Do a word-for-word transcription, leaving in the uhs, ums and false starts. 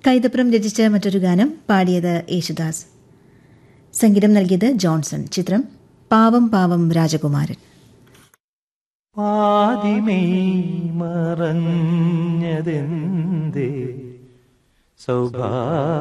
കൈതപ്രം രചിച്ച മറ്റൊരു ഗാനം പാടിയത് യേശുദാസ്. സംഗീതം നൽകിയത് ജോൺസൺ. ചിത്രം പാവം പാവം രാജകുമാരൻ. പാതിമേ മറഞ്ഞതെന്തേ സൗഭാ